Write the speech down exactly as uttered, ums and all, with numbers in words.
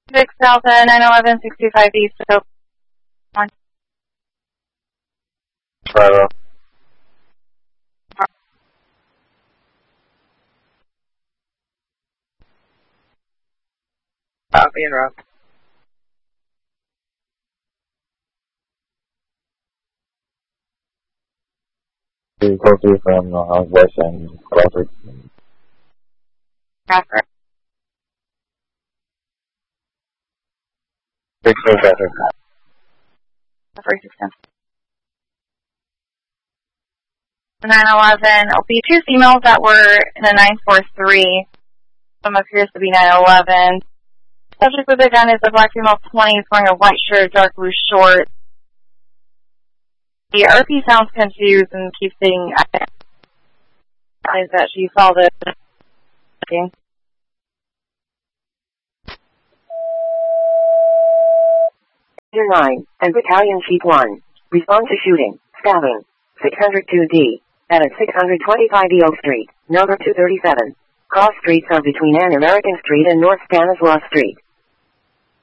six Delta, nine eleven, six two five East, so one. Bravo. Copy and route. Vehicle two from uh, West and Crawford. Crawford. Six oh traffic. Crawford, six ten. nine eleven, will be two females that were in a nine four three. Some appears to be nine eleven. Subject with the gun is a black female twenty, is wearing a white shirt, dark blue shorts. The R P sounds confused and keeps saying that she saw the okay. nine and Battalion Chief one. Respond to shooting, stabbing, six oh two D, at a six twenty-five E Oak Street, number two thirty-seven. Cross streets are between An American Street and North Stanislaus Street.